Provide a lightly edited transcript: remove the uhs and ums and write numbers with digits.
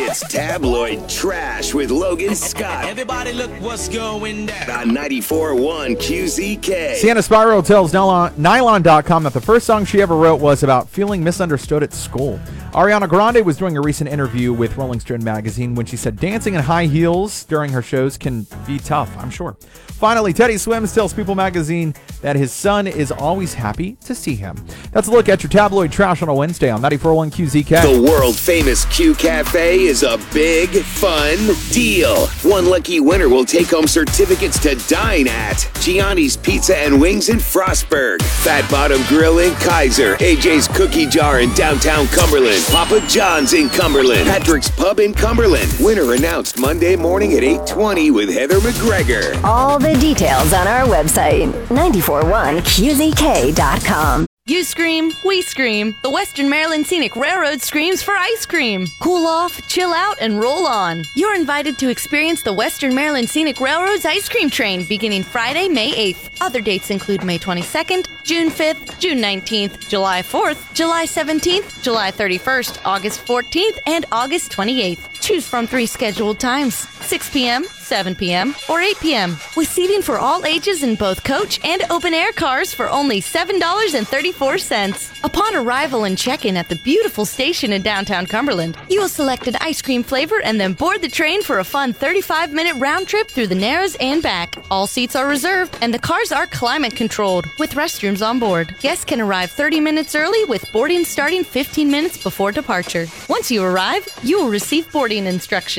It's tabloid trash with Logan Scott. Everybody look what's going down. On 94.1 QZK. Sienna Spyro tells Nylon.com that the first song she ever wrote was about feeling misunderstood at school. Ariana Grande was doing a recent interview with Rolling Stone magazine when she said dancing in high heels during her shows can be tough, I'm sure. Finally, Teddy Swims tells People magazine that his son is always happy to see him. That's a look at your tabloid trash on a Wednesday on 94.1 QZK. The world-famous Q Cafe is a big, fun deal. One lucky winner will take home certificates to dine at Gianni's Pizza and Wings in Frostburg, Fat Bottom Grill in Kaiser, AJ's Cookie Jar in downtown Cumberland, Papa John's in Cumberland, Patrick's Pub in Cumberland. Winner announced Monday morning at 8:20 with Heather McGregor. All the details on our website, 941QZK.com. You scream, we scream. The Western Maryland Scenic Railroad screams for ice cream. Cool off, chill out, and roll on. You're invited to experience the Western Maryland Scenic Railroad's ice cream train beginning Friday, May 8th. Other dates include May 22nd, June 5th, June 19th, July 4th, July 17th, July 31st, August 14th, and August 28th. Choose from 3 scheduled times, 6 p.m., 7 p.m., or 8 p.m. With seating for all ages in both coach and open-air cars for only $7.34. Upon arrival and check-in at the beautiful station in downtown Cumberland, you will select an ice cream flavor and then board the train for a fun 35-minute round trip through the Narrows and back. All seats are reserved, and the cars are climate-controlled, with restrooms on board. Guests can arrive 30 minutes early, with boarding starting 15 minutes before departure. Once you arrive, you will receive boarding instructions.